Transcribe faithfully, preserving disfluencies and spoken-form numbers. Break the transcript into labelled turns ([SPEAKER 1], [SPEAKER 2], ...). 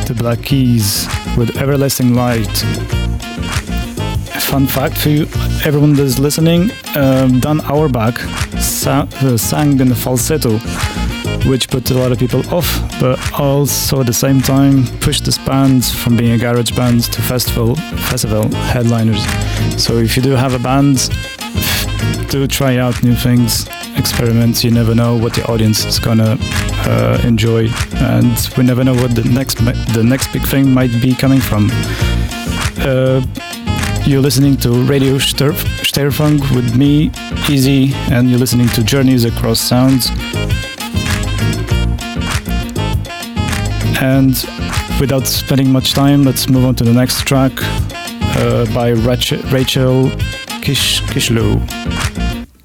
[SPEAKER 1] the Black Keys with Everlasting Light. Fun fact for you, everyone that's listening, um, Dan Auerbach sa- uh, sang in the falsetto, which put a lot of people off, but also at the same time pushed this band from being a garage band to festival festival headliners. So if you do have a band, do try out new things, experiments. You never know what the audience is gonna uh, enjoy, and we never know what the next the next big thing might be coming from. Uh, you're listening to Radio Steirfunk with me, Easy, and you're listening to Journeys Across Sounds. And without spending much time, let's move on to the next track uh, by Rachel, Rachel Kish, Kishlu.